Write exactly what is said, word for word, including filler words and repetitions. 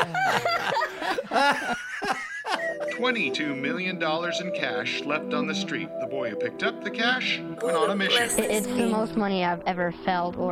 twenty-two million dollars in cash left on the street. The boy who picked up the cash went on a mission. It's the most money I've ever felt or